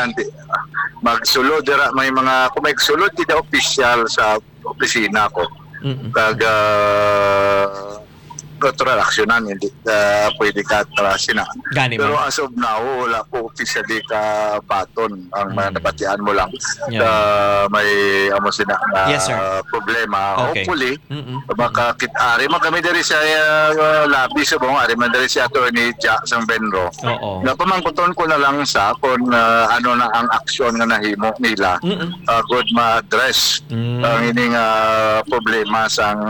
magsulod dira may mga kung may sulod kita opisyal sa opisina ko kag natural aksyonan hindi pwede ka atrasin na. Pero as of now wala po officially ka baton ang nabatian mo lang may amo sina problema. Hopefully makakitari kami dari sa labi sa bong ari man dari si Attorney Ja sang Benro na pamangkuton ko na lang sa kung ano na ang aksyon nga nahimo nila good ma-address ang ining problema sang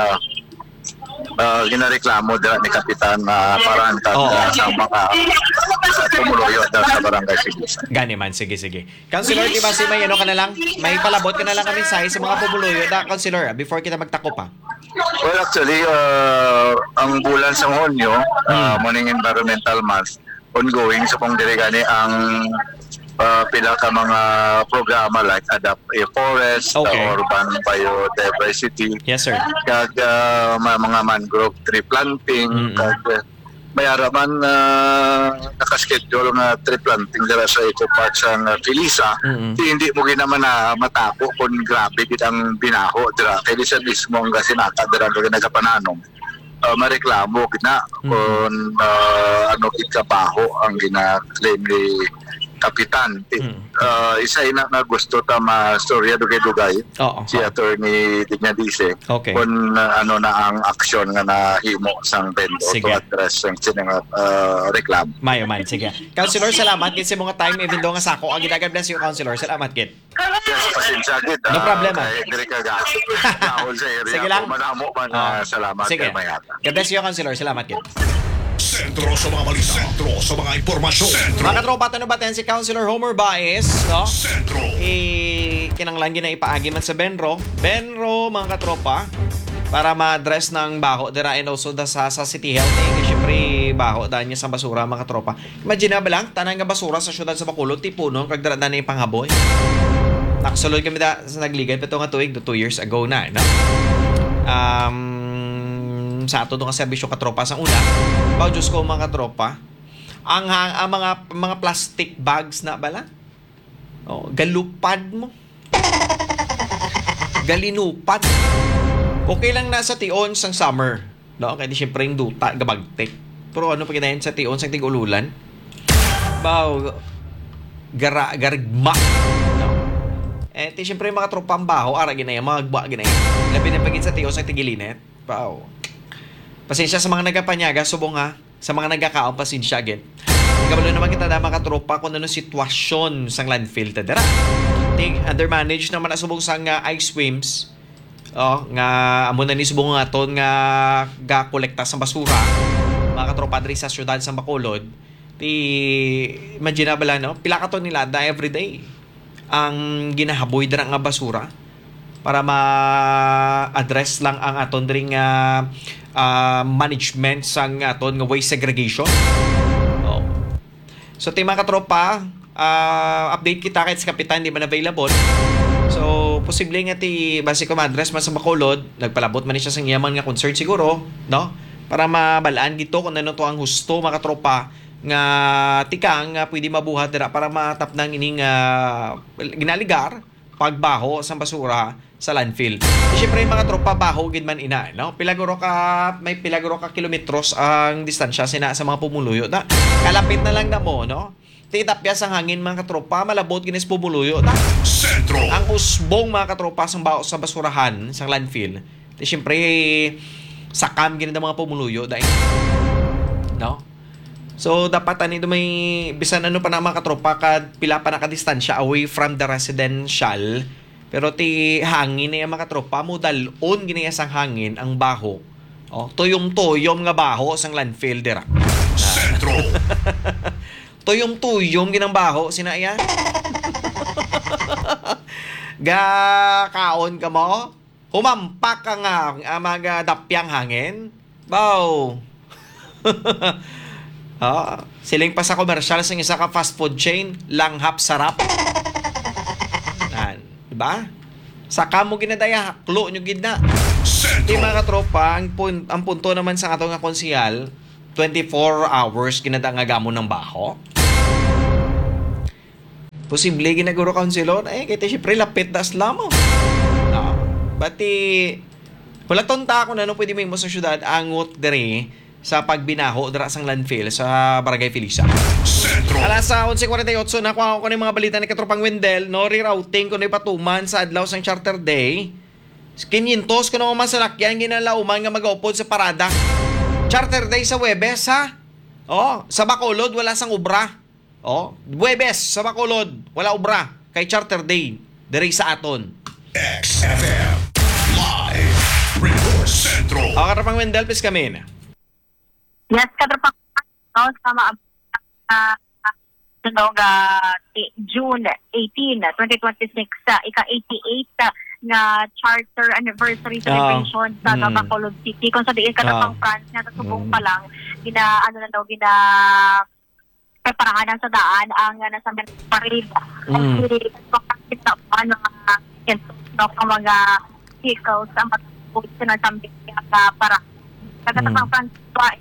ginareklamo dira ni Kapitan Parang sa mga tumuloy sa barangay Sibusan. Gani man, sige. Councilor, di ba si may ano ka na lang? May palabot ka na lang kami sa mga pumuloy Councilor, before kita magtakop pa. Well, actually, ang bulan sa Hunyo, Morning Environmental Month, ongoing sa pong dirigani ang pila ka mga programa like Adapt a Forest, Urban Biodiversity, yes sir, kag mga mangrove tree planting, kag may araman nakaschedule nga tree planting dira sa Eco Park sa Pilisa. Hindi mo ginaman na matapo kung grabe gid ang binaho dira kay sa mismo ang sinata dira nga nagapananong mareklamo gina kung ano ikabaho ang gina-claim ni Kapitan. Isa ina na gusto ta ma-storya dugay-dugay si Attorney Dignadice kung ano na ang aksyon nga nahimo sang Benro to address ang sinang reklamo. Mayo man, sige. Councilor, salamat gid sa mga time even though nga sako ang God bless you, Councilor. Salamat gid. Yes, pasensya gid. No problem. Dire ka sa area. Sige lang. Manamo man salamat kay Mayata. God bless you, Councilor. Salamat gid. Sentro sa mga balita. Sentro sa mga impormasyon. Mga katropa, tanong si Councilor Homer Baez, no? Sentro. Kinanglan na ipaagi man sa Benro, mga katropa, para ma-address ng baho dira and also sa City Health. Siyempre, baho dahil niya sa basura, mga katropa. Imagine na ba lang, tanang nga basura sa syudad sa Bacolod, tipo no, kag dira na yung panghaboy. Nakasulod kami sa nagligad, ito nga 2 years ago na, no? Sa ato doon serbisyo katropa sa una. Bao Diyos ko mga katropa, ang mga plastic bags na bala, galupad mo. Galinupad. Okay lang nasa tion sang summer. No? Kaya di syempre yung duta, gabagtik. Pero ano pa kinahin sa tion sang tig-ululan? Bao, garigma. No? Di syempre yung mga tropa ang baho, ara ginaya, mga agba ginaya. Labi na pagin sa tion sang tigilinet. Bao. Pasensya sa mga nagapanyaga, subong ha. Sa mga nagkakaon, pasensya agad. Kabalo naman kita na mga tropa kung ano sitwasyon sa landfill ta dira. Undermanaged naman na subong sa ice swims. Nga amo na ni subong nga ton nga ga-kolekta sa basura. Mga tropa diri sa syudad sa Bacolod. Imagine bala no, pila ka ton nila everyday ang ginahaboy dira nga basura para ma-address lang ang aton diri nga management sang aton nga waste segregation. So mga katropa, update kita kahit sa Kapitan di man available. So posible nga base ko ma-address man sa Bacolod, nagpalabot man siya sa yaman nga concern siguro, no? Para mabalaan gito kung ano to ang husto mga katropa nga tikang pwede mabuhat dira para matap nang ining ginaligar pagbaho sa basura sa landfill. Siyempre mga tropa baho gid man ina, no? May pilaguro ka kilometros ang distansya sina sa mga pumuluyo na. Kalapit na lang na mo, no? Titapya sa hangin mga katropa, malabot ginis pumuluyo na. Sentro. Ang usbong mga katropa sa basurahan sa landfill. Siyempre sakam gid ang mga pumuluyo dai. No? So dapat ani may bisan ano pa na mga katropa kad pila pa nakadistansya away from the residential. Pero hangin na yung mga tropa mo dalon ginaya sang hangin ang baho. Tuyom-tuyom nga baho sang landfill dira. Sentro. Tuyom-tuyom ginang baho sinaya. Kaon ka mo. Humampak ka nga mga dapyang hangin. Bao. Siling pa sa commercial sa isa ka fast food chain, langhap sarap. Diba? Saka mo ginadaya, haklo nyo gid na. Di mga katropa, ang punto naman sa ato nga konsihal, 24 hours ginada nga gamon ng baho. Posible ginaguro kaunsilor kaya syempre lapit das lamo. No. Bati wala tonta ako na no pwede mo sa syudad angot dere sa pagbinaho dira sang landfill sa Barangay Felisa. Sentro. Alas 11:48 nakuha ko ng mga balita ni Katropang Wendel no rerouting kuno patuman sa adlaw sang Charter Day. 500 kuno man sa lakyan ginalauman nga magaupod sa parada. Charter Day sa Huwebes ha. Sa Bacolod wala sang ubra. Huwebes sa Bacolod wala ubra kay Charter Day diri sa aton. XFM Live Report Centro. Katropang Wendel pis kami na. Yes, Katropang sama June 18, 2026 ika-88 na charter anniversary celebration sa Bacolod City kung sa diin Katropang France nga subong pa lang gina preparahan sa daan ang nasa parade ang mga vehicles ang sinasambit para sa Katropang France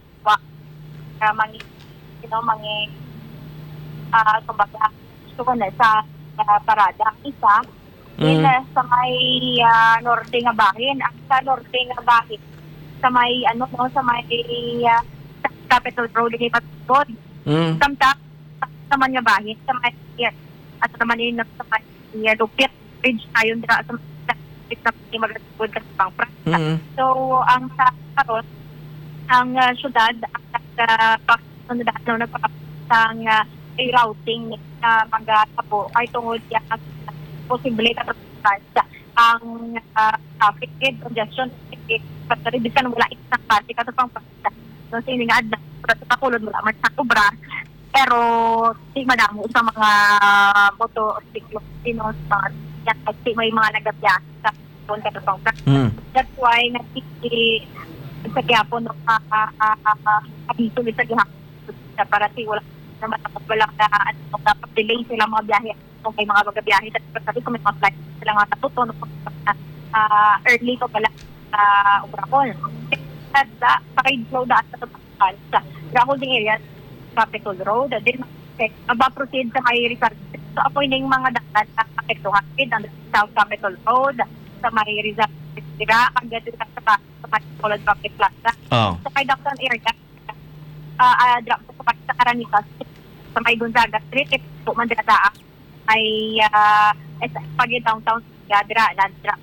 kumbaga gusto ko na sa parada isa sa may norte nga bahin ang sa norte nga bahin sa may sa may Capitol Road ni Patod sa man nga bahin sa may at naman yun sa may Lupit Bridge tayo dira sa magagod ka sa Pangpras so ang sa karon ang syudad ang nagpapasang routing na mag-tapo ay tungod yan posible katapos ang traffic congestion bisan wala isang party katapang pagkita so siningad na sa Bacolod wala man sa obra pero di madamo sa mga motorsiklo yan kasi may mga nagabiyas sa katapang that's why sa Quiapo no dito sa gihapon para wala naman walang dapat delay sila mga biyahe kung may mga magabiyahe at kung may mga flight sila nga natutunan early ko pala Ubracol at pakid flow daan sa Tupakan sa holding area Capitol Road din proceed sa may Rizal so ako yung mga daan na apektuhan ang South Capitol Road sa may Rizal Dira ang dito sa Bacolod Public Plaza sa kay Dacton area drop sa Caranitas sa may Gonzaga Street po man dira ay pag downtown dira drop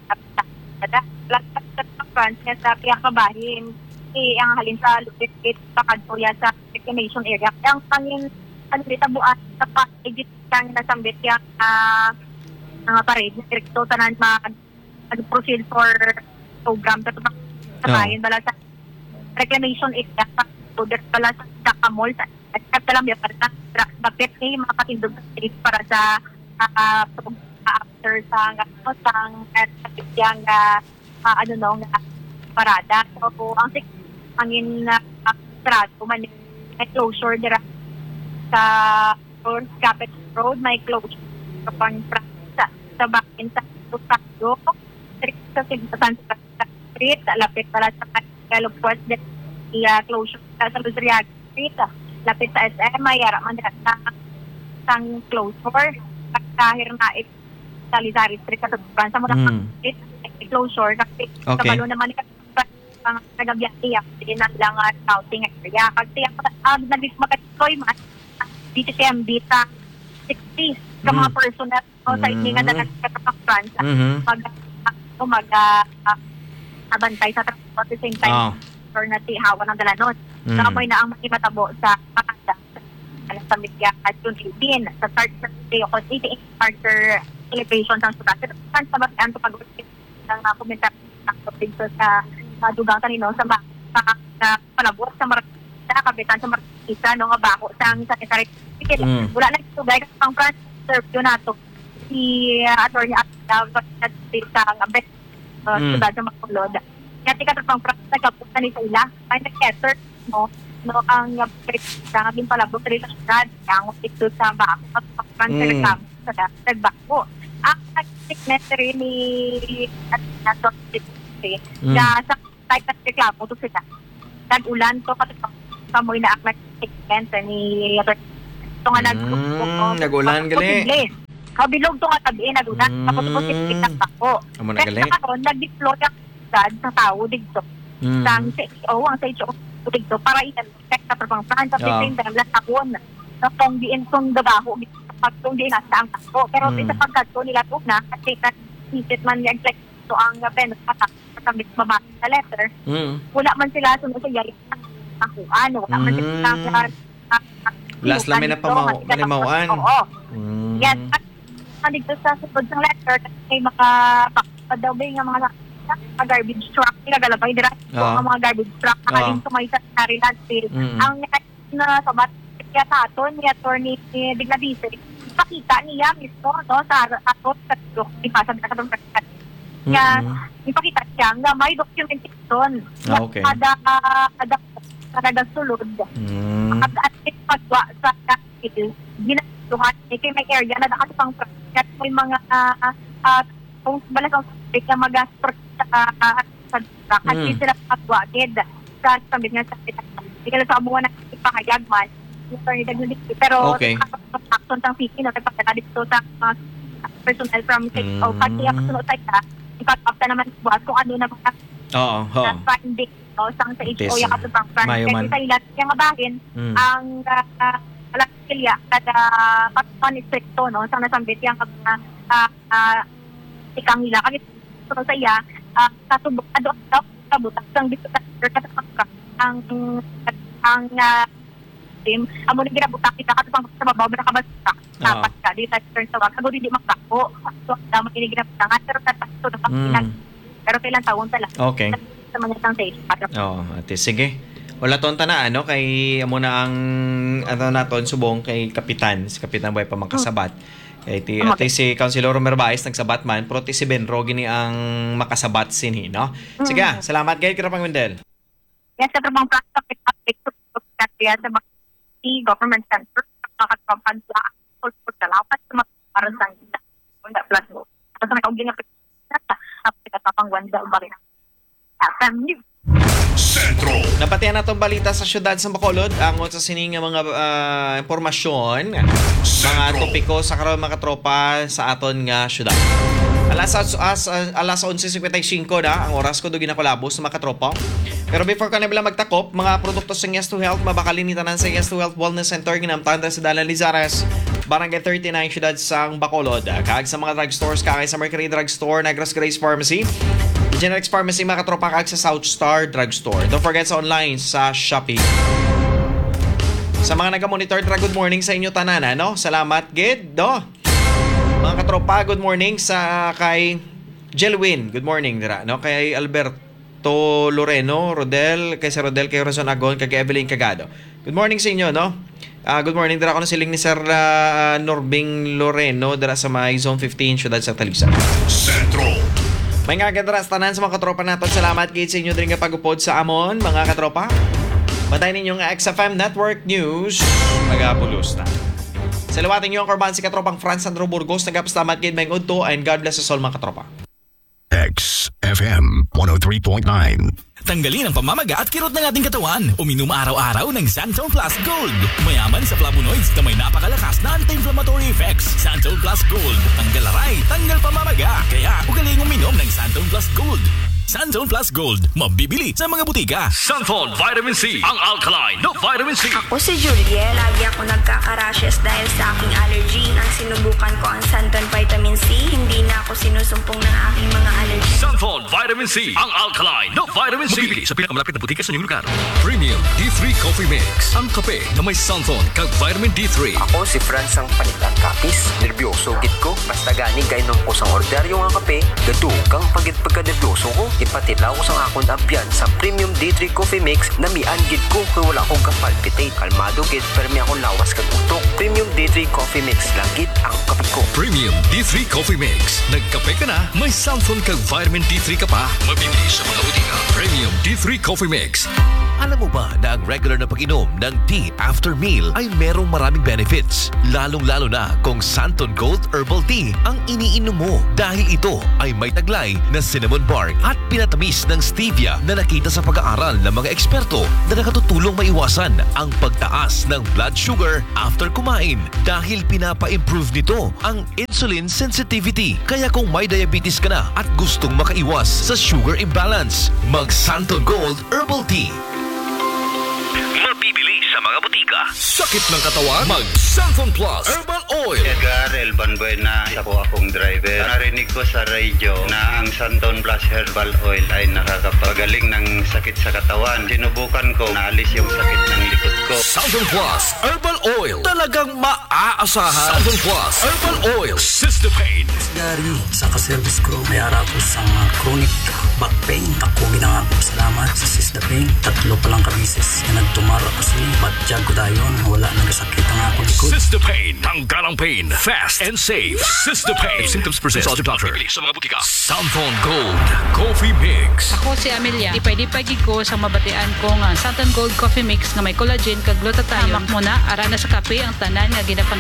sa France sa Piyakabahin ang halin sa Lupit pakadto yan sa reclamation area ang pangin dito buat sa pag-edit kang nasambit yung parade direkto tanan proceed for program sa bayan bala sa reclamation area so there's pala sa Dakamol at lang yung para bakit mga katindog sa street para sa after sang yung parada so ang angin trato man may closure dira sa Capitol Road may closure kapang sa bakin sa Tutakdo sa Santa Street lapit pala sa Galopos closure sa Luzuriaga Street lapit sa SM mayara man dira sang closure kahir na sa Lizari Street sa Tuban sa Murang Street closure kasi sa balo naman ang nagabiyak din lang routing area kasi nagmagatoy man dito sa Ambita 60 sa mga personnel sa itingan na nagkatapang France abantay sa transport at the same time or na hawa ng dalanon nakamoy na ang matabo sa pakanda sa media at June 18 sa start sa day of 88 starter celebration sa sutat sa bayan to pag-usip ng komentar sa dugang kanino sa palabot sa Marikina kapitan sa Marikina no nga bako sa sanitary wala na ito guys ang France serve nato si attorney at sa best sudat sa Bacolod kaya Katropang France nagkapunta ni sa ila ay nag-cater no ang sa ating palabot rin sa syudad ang ito sa bako at France sa nagbako ang nag-signatory ni at nato na sa type of reklamo to sila nag-ulan to kamoy na aklat segment ni ito nga nag-ulan nag-ulan gali kabilog to nga tabi na doon. Tapos po siya ako. Amo na Pero galing. karon nag-deploy ang sa tao dito. Sa CEO dito para i-check sa pang-plan sa Oo. same time lang takon. Na kung diin kung dabaho pag kung diin nasa ang tako. Pero sa pagkatko nila to na kasi isip man yung check to ang pen patak sa mababa sa letter. Wala man sila sunod sa yari ako wala man sila Last lamin na panimawaan. Oo. Yan. Dito sa sunod ng letter may makapadaw nga mga garbage truck galabay dira ang mga garbage truck nakaling sumay sa landfill. Ang na sabat kaya sa aton ni attorney Dignabise pakita niya mismo no sa ato sa ipasad na katong kaya ipakita siya nga may documentation okay. kada sulod at pagwa sa landfill ginatuhan kay may area na nakatupang project may mga kung balasang na mag-sport sa truck at sila pagwagid sa sambit nga sa hindi ka lang sa amungan na ipahayag man pero action ng city no pagkakita dito sa personnel from o pati ang sunod tayo ipag-up na naman buhat kung ano na mga finding no sang sa HO yung katupang project sa ilat yung mabahin ang alakilya kada patron inspekto no sang nasambit yung ikang nila kasi so sa iya katubok kabutak sang dito ang team amo ni ginabutak kita katupang sa babaw na kabasta dapat ka dito turn sa wag amo di magtako so damo kini ginabutangan pero tatakto na pakinan pero kailan taon tala okay sa mga tang stage ate sige wala tonta na kay amo na ang naton subong kay kapitan si Kapitan Boy Pamangkasabat. Ati si Councilor Romer Baez nagsabat man, pero si Benro gini ang makasabat sinhi, no? Sige, salamat kayo, Kira Pangwindel. Yes, sa trabang practice sa mga government center, mga kampanya, for talapat sa mga para sa kita. Kunda plus mo. Tapos may kaugin na sa Pangwanda o Barina. FM News. Sentro. Napatihan na itong balita sa syudad sa Bacolod. Angon sa sining mga impormasyon, mga topiko sa karon mga tropa sa aton nga syudad. Alas 11:55 na ang oras ko dugin ako labos sa mga tropa. Pero before ka na bila magtakop, mga produkto sa Yes to Health, mabakalin tanan sa Yes to Health Wellness Center, ginamtan sa Dalan Lizares, Barangay 39, syudad sang Bacolod. Kaag sa mga drugstores, kakay sa Mercury Drugstore, Negros Grace Pharmacy, Generics Pharmacy, mga katropa kag sa South Star Drugstore. Don't forget sa online sa Shopee. Sa mga naga-monitor, good morning sa inyo tanan, no? Salamat, gid, do. Mga katropa, good morning sa kay Jelwin. Good morning, dira, no? Kay Alberto Loreno, Rodel, kay Sir Rodel, kay Razon Agon, kay Evelyn Cagado. Good morning sa inyo, no? Good morning, dira ako na siling ni Sir Norbing Loreno, dira sa may Zone 15, syudad sa Talisan. Sentro. May nga kadras tanan sa mga katropa natin. Salamat kayo sa inyo din nga pagupod sa amon, mga katropa. Batay ninyo nga XFM Network News. Magapulos na. Salawatin nyo ang korban si katropang Franz Sandro Burgos. Nagapasalamat kayo may udto and God bless us all, mga katropa. XFM 103.9. Tanggalin ang pamamaga at kirot ng ating katawan. Uminom araw-araw ng Santon Plus Gold. Mayaman sa flavonoids na may napakalakas na anti-inflammatory effects. Santon Plus Gold. Tanggal aray, tanggal pamamaga. Kaya ugaling uminom ng Santon Plus Gold. Santon Plus Gold. Mabibili sa mga butika. Santon Vitamin C. Ang alkaline no vitamin C. Ako si Julie. Lagi ako nagkaka-rashes dahil sa aking allergy. Nang sinubukan ko ang Santon Vitamin C, hindi na ako sinusumpong ng aking mga allergy. Santon Vitamin C. Ang alkaline no vitamin C. Mabibili sa pinakamalapit na butika sa inyong lugar. Premium D3 Coffee Mix. Ang kape na may Santon kag vitamin D3. Ako si Franz ang panitan kapis. Nervyoso git ko. Basta gani gay nung kusang orderyo nga kape. Gado kang pagit pagka-nervyoso ko. Ipatilaw ko sa akong abyan sa Premium D3 Coffee Mix na mian gid ko kung wala akong kapalpitate. Kalmado gid pero may akong lawas kag utok. Premium D3 Coffee Mix lang gid ang kape ko. Premium D3 Coffee Mix. Nagkape ka na, may Santon kag vitamin D3 ka pa. Mabibili sa mga butika. Premium D3 Coffee Mix. Alam mo ba na ang regular na pag-inom ng tea after meal ay merong maraming benefits? Lalong-lalo na kung Santon Gold Herbal Tea ang iniinom mo dahil ito ay may taglay na cinnamon bark at pinatamis ng stevia na nakita sa pag-aaral ng mga eksperto na nakatutulong maiwasan ang pagtaas ng blood sugar after kumain dahil pinapa-improve nito ang insulin sensitivity. Kaya kung may diabetes ka na at gustong makaiwas sa sugar imbalance, mag Santon Gold Herbal Tea. Mabibili sa mga butika. Sakit ng katawan? Mag Santon Plus Herbal Oil. Edgar Elban Buena, isa po akong driver. Narinig ko sa radio na ang Santon Plus Herbal Oil ay nakakapagaling ng sakit sa katawan. Sinubukan ko, naalis yung sakit ng likod ko. Santon Plus Herbal Oil. Talagang maaasahan. Santon Plus Herbal Oil. Sister Pain. Dari sa ka-service ko, may ara ko sa chronic back pain. Ako ginangako salamat sa Sister Pain. 3 pa lang kabisis na nagtumara kasi batjag ko dayon. Wala nagasakit ang ako likod. Sister Pain. Tanggal ang pain. Fast and safe. Sister Pain. If symptoms persist, consult your doctor. Bibili sa mga butika. Santon Gold Coffee Mix. Ako si Amelia. Di pwede pagi ko sa mabatian ko nga Santon Gold Coffee Mix nga may collagen kag glutathione. Hamak mo na, ara na sa kape ang tanan nga ginapang